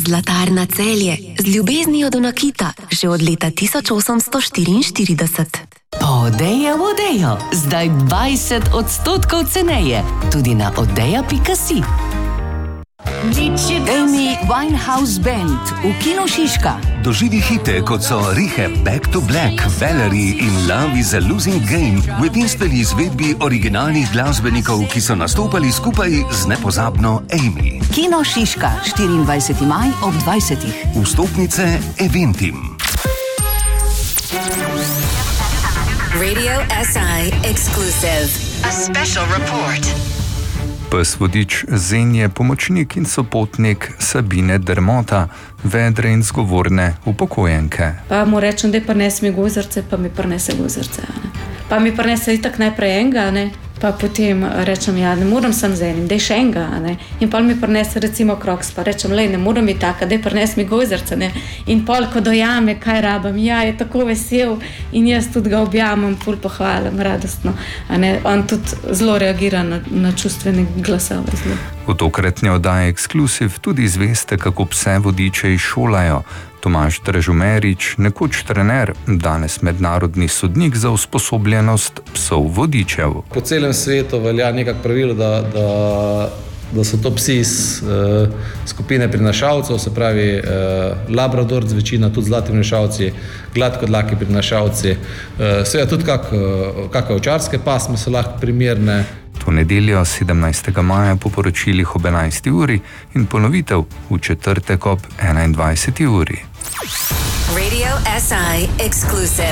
Zlatarna Celje, z ljubeznijo do nakita, že od leta 1844. Odeja, zdaj 20% ceneje, tudi na odeja.si. Amy Winehouse Band v Kino Šiška. Doživi hite, kot so Rehab, Back to Black, Valerie in Love is a Losing Game v edinstveni izvedbi originalnih glasbenikov, ki so nastopali skupaj z nepozabno Amy. Kino Šiška, 24. maj ob 20. Vstopnice Eventim. Radio SI Exclusive. A special report. Pes vodič Zen je pomočnik in sopotnik Sabine Dermota, vedre in zgovorne upokojenke. Pa mu rečem, da prinesi mi gozarce, pa mi prinese gozarce. Pa mi prinese itak najprej enega, ne? Pa potem rečem, ja, ne moram sam z enim, daj še enega. Ne? In pol mi prinese recimo kroks, pa rečem, lej, ne moram biti taka, daj prinesi mi gozarce. Ne? In pol, ko dojame, kaj rabam, ja, je tako vesel in jaz tudi ga objamem, ful pohvalim, radostno. On tudi zelo reagira na čustvene glasove. Zelo. V tokratni oddaji Ekskluziv tudi izveste, kako pse vodiče izšolajo. Tomaž Dražumerič, nekoč trener, danes mednarodni sodnik za usposobljenost psov vodičev. Po celem svetu velja nekak pravilo, da so to psi iz skupine prinašalcev, se pravi labradorc, večina tudi zlati prinašalci, gladkodlaki prinašalci, seveda tudi kakve ovčarske pasme so lahko primerne. To nedeljo 17. maja po poročilih ob 11. uri in ponovitev v četrtek ob 21. uri. Radio SI Exclusive.